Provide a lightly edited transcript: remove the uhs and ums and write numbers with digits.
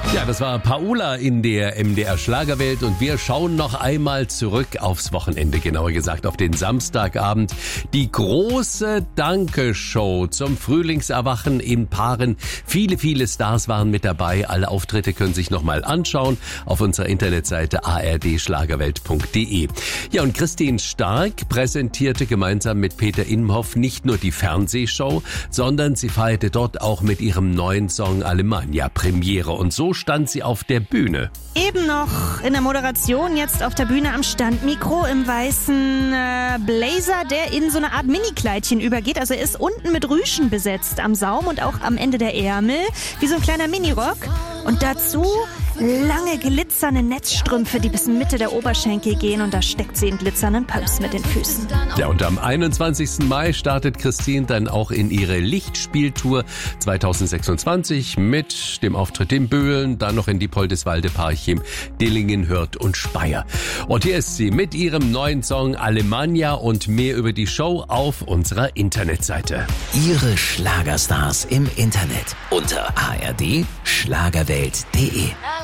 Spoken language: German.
Ja, das war Paula in der MDR Schlagerwelt und wir schauen noch einmal zurück aufs Wochenende, genauer gesagt auf den Samstagabend. Die große Danke-Show zum Frühlingserwachen in Paaren. Viele, viele Stars waren mit dabei. Alle Auftritte können sich nochmal anschauen auf unserer Internetseite ardschlagerwelt.de. Ja, und Christine Stark präsentierte gemeinsam mit Peter Imhoff nicht nur die Fernsehshow, sondern sie feierte dort auch mit ihrem neuen Song Alemannia Premiere. Und so stand sie auf der Bühne. Eben noch in der Moderation, jetzt auf der Bühne am Standmikro im weißen Blazer, der in so eine Art Mini-Kleidchen übergeht. Also er ist unten mit Rüschen besetzt am Saum und auch am Ende der Ärmel, wie so ein kleiner Minirock. Und dazu lange glitzernde Netzstrümpfe, die bis Mitte der Oberschenkel gehen, und da steckt sie in glitzernden Pumps mit den Füßen. Ja, und am 21. Mai startet Christine dann auch in ihre Lichtspieltour 2026 mit dem Auftritt in Böhlen, dann noch in Diepoldeswalde, Parchim, Dillingen, Hürth und Speyer. Und hier ist sie mit ihrem neuen Song Alemannia und mehr über die Show auf unserer Internetseite. Ihre Schlagerstars im Internet unter ardschlagerwelt.de.